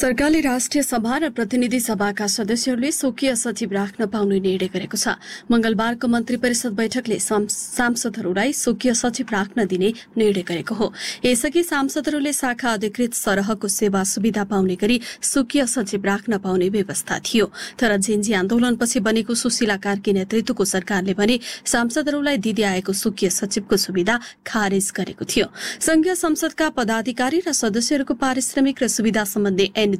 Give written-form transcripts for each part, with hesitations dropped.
सरकारले राष्ट्रिय सभा र प्रतिनिधि सभाका सदस्यहरूले स्वकीय सचिव राख्न पाउने निर्णय गरेको छ। मंगलबारको मन्त्री परिषद बैठकले सांसदहरूलाई स्वकीय सचिव राख्न दिने निर्णय गरेको हो। यसअघि सांसदहरूले शाखा अधिकृत सरहको सेवा सुविधा पाउने गरी स्वकीय सचिव राख्न पाउने व्यवस्था थियो। तर जेन्जी आन्दोलनपछि बनेको सुशीला कार्की नेतृत्वको सरकारले भने सांसदहरूलाई दिँदै आएको स्वकीय सचिवको सुविधा खारेज गरेको थियो। संघीय संसदका पदाधिकारी र सदस्यहरूको पारिश्रमिक र सुविधा सम्बन्धी ऐन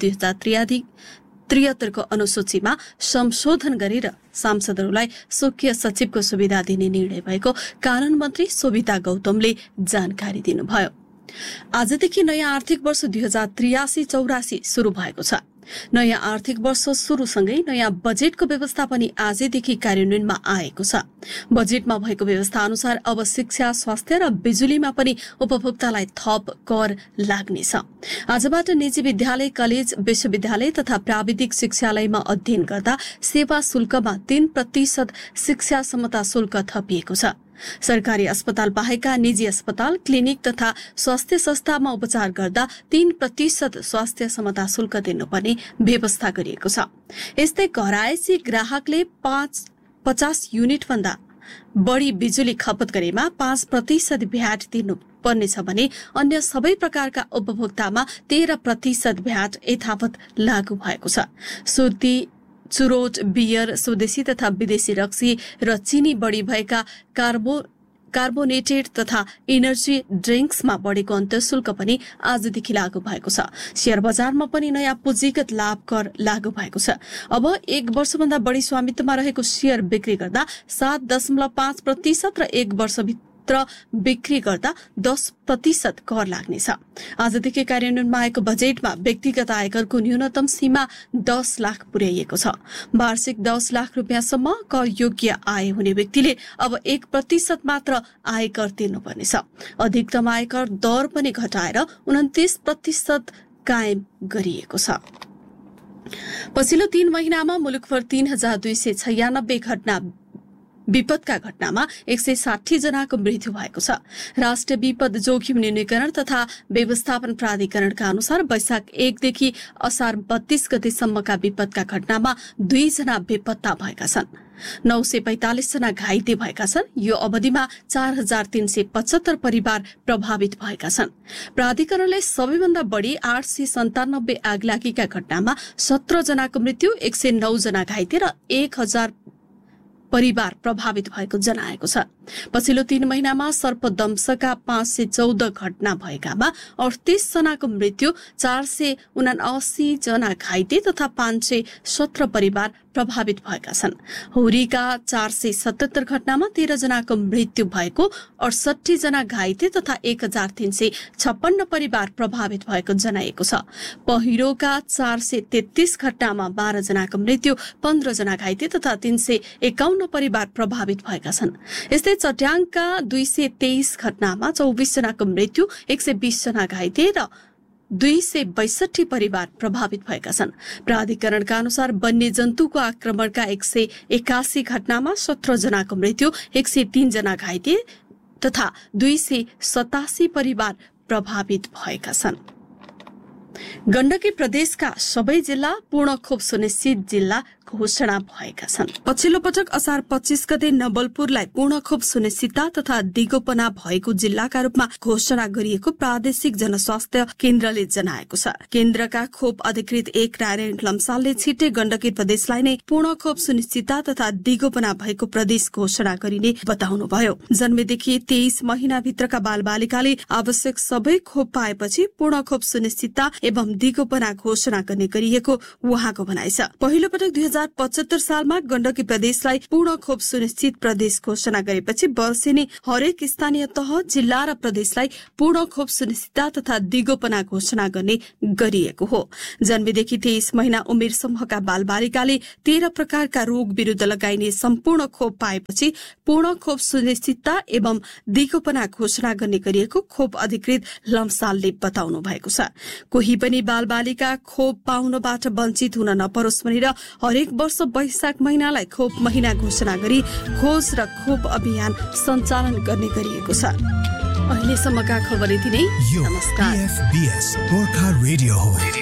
2073 को अनुसूचीमा संशोधन गरेर सांसदहरूलाई स्वकीय सचिवको सुविधा दिने निर्णय भएको कानून मन्त्री शोभिता गौतमले जानकारी दिनुभयो। आजदेखि नयाँ आर्थिक वर्ष 2083-84 शुरू भएको छ। नयाँ आर्थिक वर्ष शुरूसँगै नयाँ बजेटको व्यवस्था पनि आजैदेखि कार्यान्वयनमा आएको छ। बजेटमा भएको व्यवस्था अनुसार अब शिक्षा, स्वास्थ्य र बिजुलीमा पनि उपभोक्तालाई थप कर लाग्नेछ। आजबाट निजी विद्यालय, कलेज, विश्वविद्यालय तथा प्राविधिक शिक्षालयमा अध्ययन गर्दा सेवा शुल्कमा 3% शिक्षा समता शुल्क थपिएको छ। सरकारी अस्पताल बाहेकका निजी अस्पताल, क्लिनिक तथा स्वास्थ्य संस्थामा उपचार गर्दा 3% स्वास्थ्य समता शुल्क दिनुपर्ने व्यवस्था गरिएको छ। यस्तै घरायसी ग्राहकले 50 युनिट भन्दा बढ़ी बिजुली खपत गरेमा 5% भ्याट दिनु पर्नेछ भने अन्य सबै प्रकारका उपभोक्तामा 13% भ्याट यथावत लागू भएको छ। सुर्ती, चुरोट, बियर, स्वदेशी तथा विदेशी रक्सी र चीनी बढ़ी भएका कार्बोनेटेड तथा एनर्जी ड्रिंक्समा बढ़ेको अन्तःशुल्क पनि आजदेखि लागू भएको छ। शेयर बजारमा पनि नयाँ पुँजीगत लाभ कर लागू भएको छ। अब 1 वर्षभन्दा बढ़ी स्वामित्वमा रहेको शेयर बिक्री गर्दा 7.5% र 1 वर्षभित्र बिक्री गर्दा 10% कर लाग्नेछ। आजदेखि कार्यान्वयनमा आएको बजेटमा व्यक्तिगत आयकरको न्यूनतम सीमा 10 लाख पुर्याइएको छ। वार्षिक 10 लाख रुपियाँसम्म कर योग्य आय हुने व्यक्तिले अब 1% मात्र आयकर तिर्नुपर्नेछ। अधिकतम आयकर दर पनि घटाएर 29% कायम गरिएको छ। पछिल्लो 3 महिनामा मुलुकभर 3296 विपदका घटनामा 160 जनाको मृत्यु भएको छ। राष्ट्रिय विपद जोखिम न्यूनीकरण तथा व्यवस्थापन प्राधिकरणका अनुसार वैशाख 1 देखि असार 32 गतेसम्मका विपदका घटनामा 2 जना बेपत्ता भएका छन्। 945 जना घाइते भएका छन्। यो अवधिमा 4375 परिवार प्रभावित भएका छन्। प्राधिकरणले सबैभन्दा बढ़ी 897 आगलागीका घटनामा 17 जनाको मृत्यु, 109 जना घाइते र 1000 परिवार प्रभावित भएको जनाएको छ। पछिल्लो 3 महिनामा सर्पदंशका 514 घटना भएकामा 38 जनाको मृत्यु, 479 जना घाइते तथा 517 परिवार प्रभावित भएका छन्। हुरीका 477 घटनामा 13 जनाको मृत्यु भएको, 68 जना घाइते तथा 1356 परिवार प्रभावित भएको जनाएको छ। पहिरोका 433 घटनामा 12 जनाको मृत्यु, 15 जना घाइते तथा 351 परिवार प्रभावित भएका छन्। यस्तै चट्याङका 223 घटनामा 24 जनाको मृत्यु, 120 जना घाइते र 262 परिवार प्रभावित भएका छन्। प्राधिकरणका अनुसार वन्य जन्तुको आक्रमणका 181 घटनामा 17 जनाको मृत्यु, 103 जना घाइते तथा 287 परिवार प्रभावित भएका छन्। गण्डकी प्रदेशका सबै जिल्ला पूर्ण खोप सुनिश्चित जिल्ला घोषणा भएका छन्। पछिल्लो पटक असार 25 गते नवलपुरलाई पूर्ण खोप सुनिश्चितता तथा दिगोपना भएको जिल्लाका रूपमा घोषणा गरिएको प्रादेशिक जनस्वास्थ्य केन्द्रले जनाएको छ। केन्द्रका खोप अधिकृत 1 नारायण लम्सालले छिट्टै गण्डकी प्रदेशलाई नै पूर्ण खोप सुनिश्चितता तथा दिगोपना भएको प्रदेश घोषणा गरिने बताउनुभयो। जन्मेदेखि 23 महिनाभित्रका बालबालिकाले आवश्यक सबै खोप पाएपछि पूर्ण खोप सुनिश्चितता एवं दिगोपना घोषणा गर्ने गरिएको उहाँको भनाइ छ। पहिलो पटक 2075 सालमा गण्डकी प्रदेशलाई पूर्ण खोप सुनिश्चित प्रदेश घोषणा गरेपछि वर्षेनी हरेक स्थानीय तह, जिल्ला र प्रदेशलाई पूर्ण खोप सुनिश्चितता तथा दिगोपना घोषणा गर्ने गरिएको हो। जन्मेदेखि 23 महिना उमेर समूहका बालबालिकाले 13 प्रकारका रोग विरूद्ध लगाइने सम्पूर्ण खोप पाएपछि पूर्ण खोप सुनिश्चितता एवं दिगोपना घोषणा गर्ने गरिएको खोप अधिकृत लम्सालले बताउनु भएको छ। कोही पनि बालबालिका खोप पाउनबाट वञ्चित हुन नपरोस् भनेर हरेक वर्ष वैशाख महिनालाई खोप महिना घोषणा गरी खोज र खोप अभियान सञ्चालन गर्ने गरिएको छ। अहिलेसम्मका खबर यति नै। नमस्कार।